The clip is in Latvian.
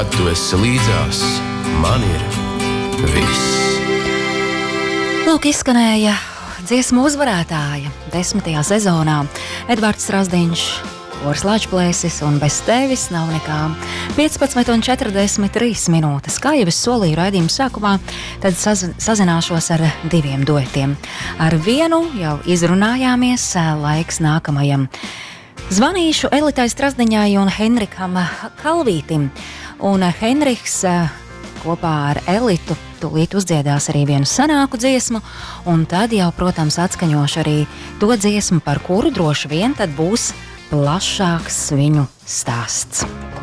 Kad tu esi līdzās, man ir viss. Lūk, izskanēja dziesmu uzvarētāja 10. sezonā Edvards Strazdiņš, Kors Lāčplēsis un Bez tevis nav nekā. 15:43 minūtes. Kā jau es solīju raidījuma sākumā, tad sazināšos ar diviem duetiem. Ar vienu jau izrunājāmies, laiks nākamajam. Zvanīšu Elitai Strazdiņai un Henrikam Kalvītim. Un Henriks kopā ar Elitu tūlīt uzdziedās arī vienu senāku dziesmu, un tad jau, protams, atskaņošu arī to dziesmu, par kuru droši vien tad būs plašāks viņu stāsts.